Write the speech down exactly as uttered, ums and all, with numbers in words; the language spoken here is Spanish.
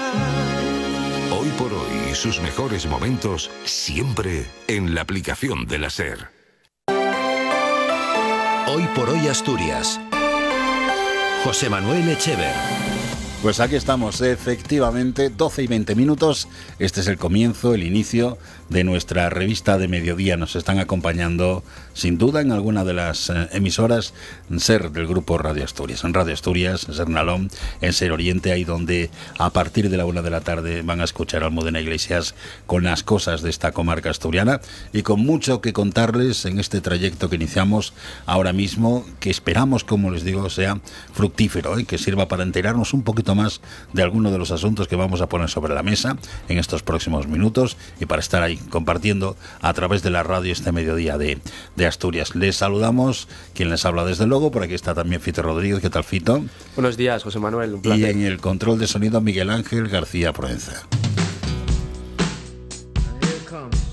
Hoy por hoy, sus mejores momentos siempre en la aplicación de la SER. Hoy por hoy Asturias. José Manuel Echever. Pues aquí estamos, efectivamente, doce y veinte minutos. Este es el comienzo, el inicio de nuestra revista de mediodía. Nos están acompañando, sin duda, en alguna de las eh, emisoras SER del grupo Radio Asturias. En Radio Asturias, en SER Nalón, en SER Oriente, ahí donde a partir de la una de la tarde van a escuchar a Almudena Iglesias con las cosas de esta comarca asturiana y con mucho que contarles en este trayecto que iniciamos ahora mismo, que esperamos, como les digo, sea fructífero y ¿eh? que sirva para enterarnos un poquito más de algunos de los asuntos que vamos a poner sobre la mesa en estos próximos minutos y para estar ahí compartiendo a través de la radio este mediodía de, de Asturias. Les saludamos, quien les habla desde luego, por aquí está también Fito Rodríguez. ¿Qué tal, Fito? Buenos días, José Manuel, un placer. Y en el control de sonido Miguel Ángel García Proenza. Here it comes.